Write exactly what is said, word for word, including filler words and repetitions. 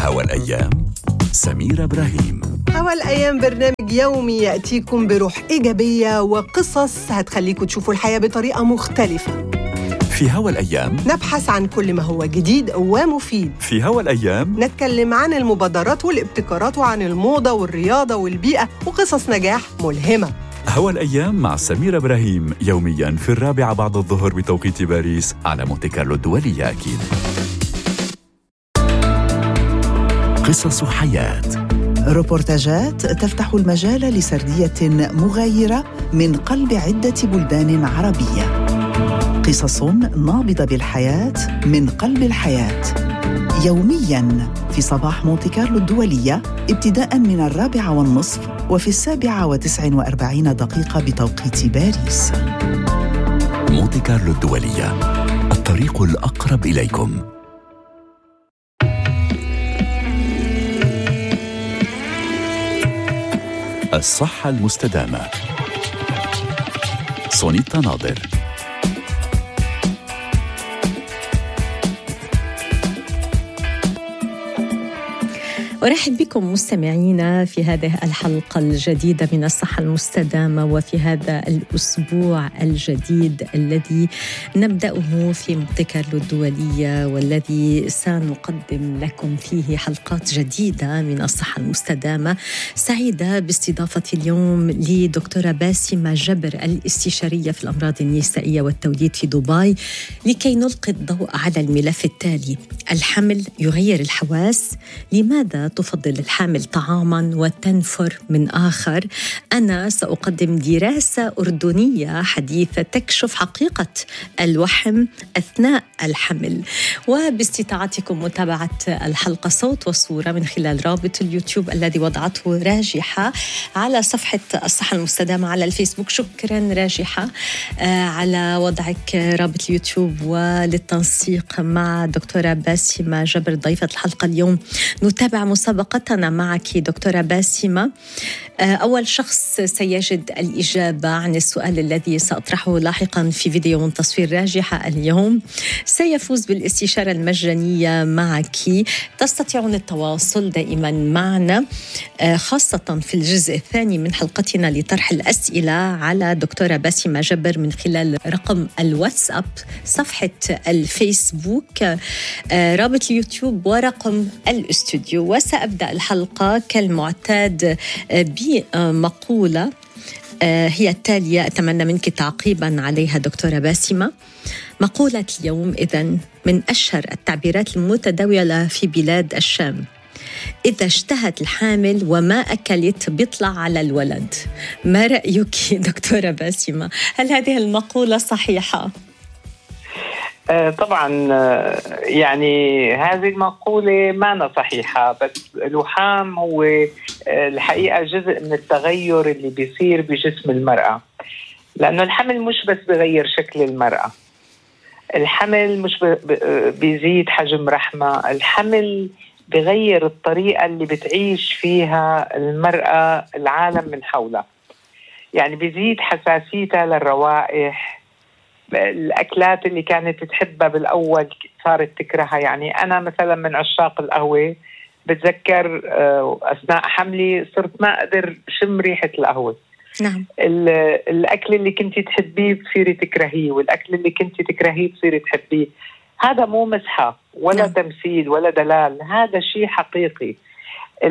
هوا الأيام سميرة إبراهيم. هوا الأيام برنامج يومي يأتيكم بروح إيجابية وقصص هتخليكم تشوفوا الحياة بطريقة مختلفة. في هوا الأيام نبحث عن كل ما هو جديد ومفيد. في هوا الأيام نتكلم عن المبادرات والابتكارات وعن الموضة والرياضة والبيئة وقصص نجاح ملهمة. هوا الأيام مع سميرة إبراهيم يومياً في الرابعة بعد الظهر بتوقيت باريس على مونتي كارلو الدولية. أكيد قصص حياة، روبورتاجات تفتح المجال لسردية مغايرة من قلب عدة بلدان عربية. قصص نابضة بالحياة من قلب الحياة، يومياً في صباح مونتي كارلو الدولية ابتداءً من الرابعة والنصف وفي السابعة وتسع وأربعين دقيقة بتوقيت باريس. مونتي كارلو الدولية، الطريق الأقرب إليكم. الصحة المستدامة. سونيتا ناظر. أرحب بكم مستمعينا في هذه الحلقة الجديدة من الصحة المستدامة، وفي هذا الأسبوع الجديد الذي نبدأه في مونتي كارلو الدولية، والذي سنقدم لكم فيه حلقات جديدة من الصحة المستدامة. سعيدة باستضافتي اليوم لدكتورة باسمة جبر، الاستشارية في الأمراض النسائية والتوليد في دبي، لكي نلقي الضوء على الملف التالي: الحمل يغير الحواس، لماذا تفضل الحامل طعاماً وتنفر من آخر؟ أنا سأقدم دراسة أردنية حديثة تكشف حقيقة الوحم أثناء الحمل. وباستطاعتكم متابعة الحلقة صوت وصورة من خلال رابط اليوتيوب الذي وضعته راجحة على صفحة الصحة المستدامة على الفيسبوك. شكراً راجحة على وضعك رابط اليوتيوب وللتنسيق مع دكتورة باسمة جبر ضيفة الحلقة اليوم. نتابع مسابقتنا معك دكتورة باسمة. أول شخص سيجد الإجابة عن السؤال الذي سأطرحه لاحقا في فيديو من تصوير راجحة اليوم سيفوز بالاستشارة المجانية معك. تستطيعون التواصل دائما معنا، خاصة في الجزء الثاني من حلقتنا لطرح الأسئلة على دكتورة باسمة جبر من خلال رقم الواتساب، صفحة الفيسبوك، رابط اليوتيوب ورقم الاستوديو. وسأبدأ الحلقة كالمعتاد بمقولة هي التالية، أتمنى منك تعقيبا عليها دكتورة باسمة. مقولة اليوم إذن من أشهر التعبيرات المتداولة في بلاد الشام: إذا اشتهت الحامل وما أكلت بيطلع على الولد. ما رأيك دكتورة باسمة؟ هل هذه المقولة صحيحة؟ طبعا يعني هذه المقولة ما صحيحة، بس الوحام هو الحقيقة جزء من التغير اللي بيصير بجسم المرأة، لأنه الحمل مش بس بيغير شكل المرأة، الحمل مش بيزيد حجم رحمة، الحمل بيغير الطريقة اللي بتعيش فيها المرأة العالم من حولها. يعني بيزيد حساسيتها للروائح، الأكلات اللي كانت تحبها بالأول صارت تكرهها. يعني أنا مثلا من عشاق القهوة، بتذكر أثناء حملي صرت ما أقدر شم ريحة القهوة. نعم. الأكل اللي كنتي تحبيه بتصيري تكرهيه، والأكل اللي كنتي تكرهيه بتصيري تحبيه. هذا مو مسحة ولا نعم. تمثيل ولا دلال، هذا شيء حقيقي.